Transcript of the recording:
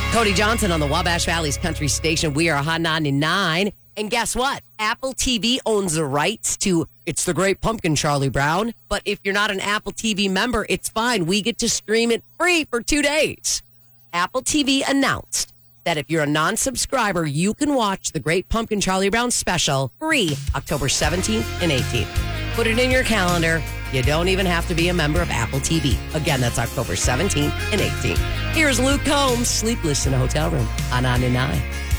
Cody Johnson on the Wabash Valley's Country Station. We are Hot 99. And guess what? Apple TV owns the rights to It's the Great Pumpkin, Charlie Brown. But if you're not an Apple TV member, it's fine. We get to stream it free for 2 days. Apple TV announced that if you're a non-subscriber, you can watch the Great Pumpkin Charlie Brown special free October 17th and 18th. Put it in your calendar. You don't even have to be a member of Apple TV. Again, that's October 17th and 18th. Here's Luke Combs, Sleepless in a Hotel Room on 99.